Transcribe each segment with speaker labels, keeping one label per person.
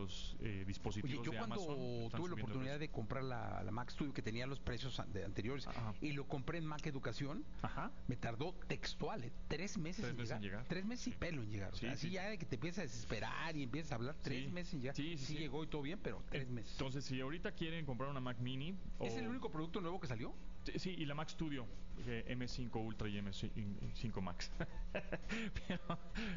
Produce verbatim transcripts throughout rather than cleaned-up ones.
Speaker 1: los eh, dispositivos
Speaker 2: Oye, yo
Speaker 1: de
Speaker 2: cuando
Speaker 1: Amazon
Speaker 2: tuve
Speaker 1: están
Speaker 2: la
Speaker 1: subiendo
Speaker 2: oportunidad
Speaker 1: el
Speaker 2: de comprar la, la Mac Studio, que tenía los precios an- de anteriores,
Speaker 1: Ajá.
Speaker 2: y lo compré en Mac Educación,
Speaker 1: Ajá.
Speaker 2: me tardó textual, ¿eh? tres meses,
Speaker 1: Tres
Speaker 2: en,
Speaker 1: meses
Speaker 2: llegar.
Speaker 1: en llegar.
Speaker 2: Tres meses y
Speaker 1: Sí.
Speaker 2: pelo en llegar. O
Speaker 1: Sí,
Speaker 2: sea, así
Speaker 1: sí.
Speaker 2: ya de que te empiezas a desesperar y empiezas a hablar, tres
Speaker 1: Sí.
Speaker 2: meses en llegar.
Speaker 1: Sí, sí, sí.
Speaker 2: llegó y todo bien, pero tres meses.
Speaker 1: Entonces, si ahorita quieren comprar una Mac Mini... o-
Speaker 2: ¿Es el único producto nuevo que salió?
Speaker 1: Sí, y la Mac Studio, eh, M cinco Ultra y M cinco Max. Pero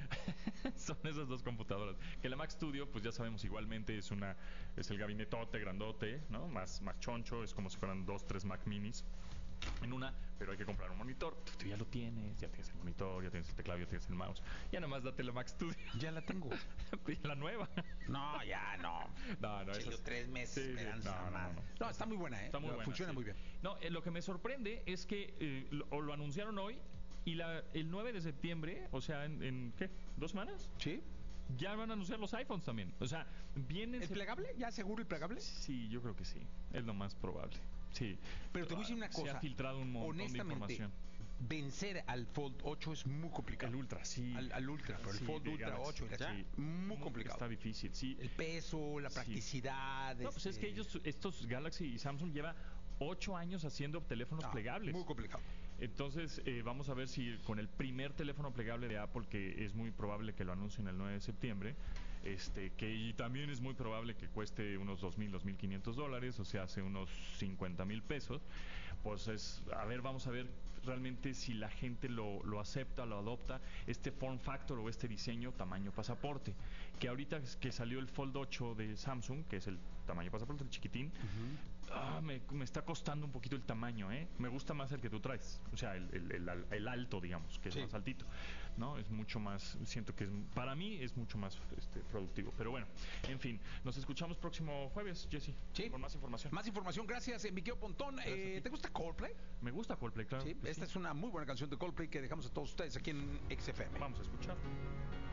Speaker 1: son esas dos computadoras. Que la Mac Studio, pues ya sabemos, igualmente es una es el gabinetote grandote, ¿no? Más, más choncho, es como si fueran dos, tres Mac Minis en una, pero hay que comprar un monitor. Tú ya lo tienes, ya tienes el monitor, ya tienes el teclado, ya tienes el mouse. Ya nomás date la Mac Studio.
Speaker 2: Ya la tengo.
Speaker 1: La nueva.
Speaker 2: No, ya no.
Speaker 1: No, no,
Speaker 2: Che,
Speaker 1: esas-
Speaker 2: yo tres meses
Speaker 1: Sí, sí.
Speaker 2: esperando esa
Speaker 1: No, no,
Speaker 2: mamada.
Speaker 1: no, no.
Speaker 2: No, está muy buena, ¿eh?
Speaker 1: Está muy buena,
Speaker 2: Funciona
Speaker 1: sí.
Speaker 2: muy bien.
Speaker 1: No, eh, lo que me sorprende es que eh, lo, o lo anunciaron hoy y la, el nueve de septiembre, o sea, en, en ¿qué? ¿Dos semanas?
Speaker 2: ¿Sí?
Speaker 1: Ya van a anunciar los iPhones también. O sea, vienen...
Speaker 2: ¿El plegable? ¿Ya seguro el plegable?
Speaker 1: Sí, yo creo que sí. Es lo más probable. Sí.
Speaker 2: Pero te voy a decir una cosa.
Speaker 1: Se ha filtrado un montón de
Speaker 2: honestamente,
Speaker 1: información.
Speaker 2: vencer al Fold ocho es muy complicado.
Speaker 1: El Ultra, sí.
Speaker 2: Al, al Ultra, pero el
Speaker 1: Sí,
Speaker 2: Fold
Speaker 1: de
Speaker 2: Ultra
Speaker 1: Galaxy,
Speaker 2: ocho y la chingada,
Speaker 1: sí.
Speaker 2: muy complicado.
Speaker 1: Está difícil, sí.
Speaker 2: El peso, la
Speaker 1: Sí.
Speaker 2: practicidad.
Speaker 1: No, pues es que
Speaker 2: este,
Speaker 1: ellos, estos Galaxy y Samsung lleva ocho años haciendo teléfonos
Speaker 2: ah,
Speaker 1: plegables.
Speaker 2: Muy complicado.
Speaker 1: Entonces, eh, vamos a ver si con el primer teléfono plegable de Apple, que es muy probable que lo anuncien el nueve de septiembre, este, que y también es muy probable que cueste unos dos mil, dos mil quinientos dólares, o sea, hace unos cincuenta mil pesos, pues es, a ver, vamos a ver realmente si la gente lo, lo acepta, lo adopta, este form factor o este diseño tamaño pasaporte, que ahorita que salió el Fold ocho de Samsung, que es el tamaño pasaporte, el chiquitín, uh-huh. ah, me, me está costando un poquito el tamaño, ¿eh? Me gusta más el que tú traes. O sea, el, el, el, el alto, digamos, que es sí. más altito, ¿no? Es mucho más, siento que es, para mí es mucho más este, productivo. Pero bueno, en fin, nos escuchamos próximo jueves, Jesse,
Speaker 2: sí.
Speaker 1: con más información.
Speaker 2: Más información, gracias, Enrique Pontón. Eh, ¿Te gusta Coldplay?
Speaker 1: Me gusta Coldplay, claro.
Speaker 2: Sí, esta sí. es una muy buena canción de Coldplay que dejamos a todos ustedes aquí en X F M.
Speaker 1: Vamos a escuchar.